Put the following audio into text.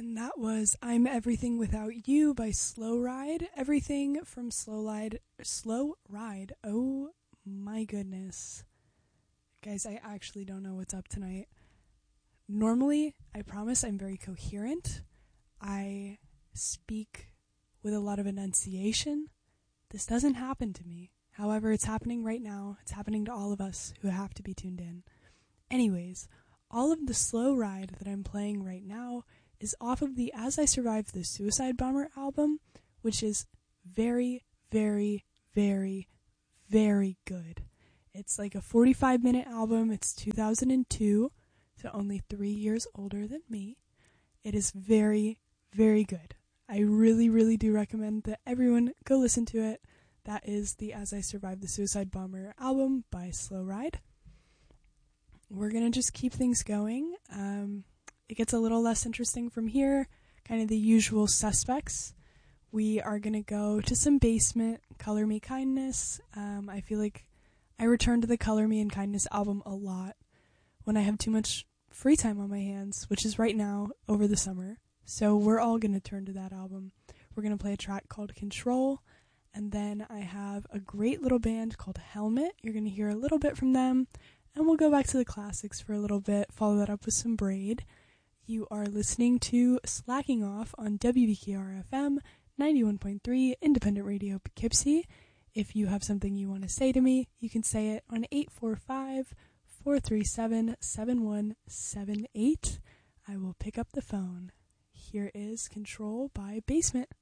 And that was I'm Everything Without You by Slow Ride. Everything from Slow Ride. Oh my goodness. Guys, I actually don't know what's up tonight. Normally, I promise I'm very coherent. I speak with a lot of enunciation. This doesn't happen to me. However, it's happening right now. It's happening to all of us who have to be tuned in. Anyways, all of the Slow Ride that I'm playing right now is off of the As I Survived the Suicide Bomber album, which is very, very, very, very good. It's like a 45-minute album. It's 2002, so only 3 years older than me. It is very, very good. I really, really do recommend that everyone go listen to it. That is the As I Survived the Suicide Bomber album by Slow Ride. We're going to just keep things going. It gets a little less interesting from here, kind of the usual suspects. We are going to go to some Basement, Color Me Kindness. I feel like I return to the Color Me and Kindness album a lot when I have too much free time on my hands, which is right now over the summer. So we're all going to turn to that album. We're going to play a track called Control, and then I have a great little band called Helmet. You're going to hear a little bit from them, and we'll go back to the classics for a little bit, follow that up with some Braid. You are listening to Slacking Off on WBKR FM 91.3 Independent Radio Poughkeepsie. If you have something you want to say to me, you can say it on 845-437-7178. I will pick up the phone. Here is Control by Basement.